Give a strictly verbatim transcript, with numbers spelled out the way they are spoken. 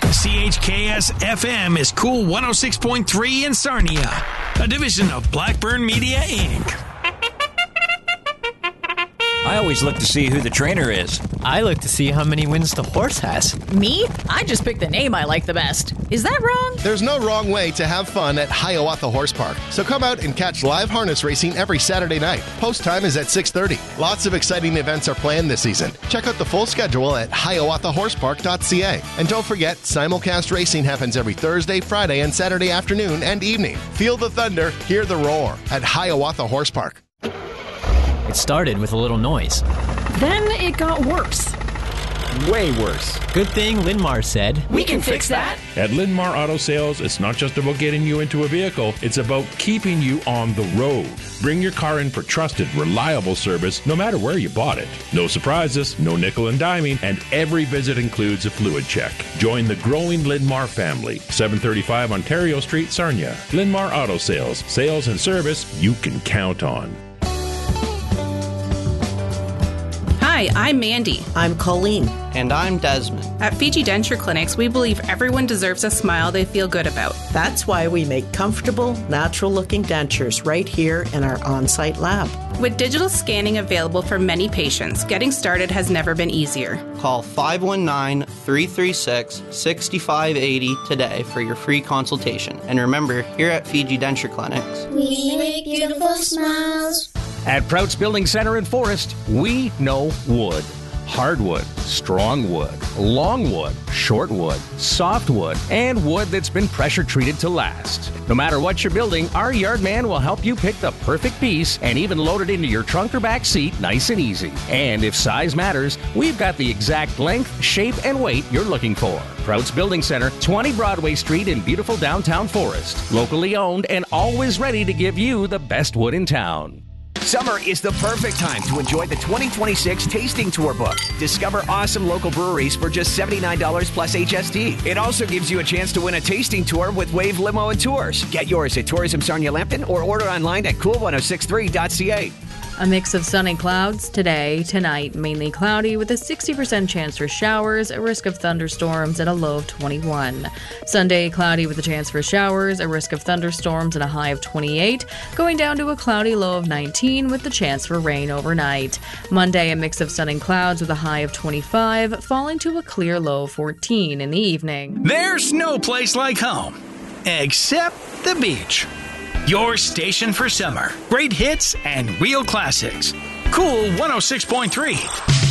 C H K S F M is Cool one oh six point three in Sarnia, a division of Blackburn Media, Incorporated. I always look to see who the trainer is. I look to see how many wins the horse has. Me? I just pick the name I like the best. Is that wrong? There's no wrong way to have fun at Hiawatha Horse Park. So come out and catch live harness racing every Saturday night. Post time is at six thirty. Lots of exciting events are planned this season. Check out the full schedule at hiawatha horse park dot c a. And don't forget, simulcast racing happens every Thursday, Friday, and Saturday afternoon and evening. Feel the thunder, hear the roar at Hiawatha Horse Park. It started with a little noise. Then it got worse. Way worse. Good thing Linmar said, We can fix that. At Linmar Auto Sales, it's not just about getting you into a vehicle, it's about keeping you on the road. Bring your car in for trusted, reliable service, no matter where you bought it. No surprises, no nickel and diming, and every visit includes a fluid check. Join the growing Linmar family. seven thirty-five Ontario Street, Sarnia. Linmar Auto Sales. Sales and service you can count on. Hi, I'm Mandy. I'm Colleen. And I'm Desmond. At Fiji Denture Clinics, we believe everyone deserves a smile they feel good about. That's why we make comfortable, natural-looking dentures right here in our on-site lab. With digital scanning available for many patients, getting started has never been easier. Call five one nine, three three six, six five eight zero today for your free consultation. And remember, here at Fiji Denture Clinics, we make beautiful smiles. At Prouts Building Center in Forest, we know wood. Hardwood, strong wood, long wood, short wood, soft wood, and wood that's been pressure treated to last. No matter what you're building, our yard man will help you pick the perfect piece and even load it into your trunk or back seat nice and easy. And if size matters, we've got the exact length, shape, and weight you're looking for. Prouts Building Center, twenty Broadway Street in beautiful downtown Forest. Locally owned and always ready to give you the best wood in town. Summer is the perfect time to enjoy the twenty twenty-six Tasting Tour book. Discover awesome local breweries for just seventy-nine dollars plus H S T. It also gives you a chance to win a tasting tour with Wave Limo and Tours. Get yours at Tourism Sarnia Lambton or order online at cool ten sixty-three dot c a. A mix of sun and clouds today, tonight mainly cloudy with a sixty percent chance for showers, a risk of thunderstorms and a low of twenty-one. Sunday, cloudy with a chance for showers, a risk of thunderstorms and a high of twenty-eight, going down to a cloudy low of nineteen with the chance for rain overnight. Monday, a mix of sun and clouds with a high of twenty-five, falling to a clear low of fourteen in the evening. There's no place like home, except the beach. Your station for summer. Great hits and real classics. Cool one oh six point three.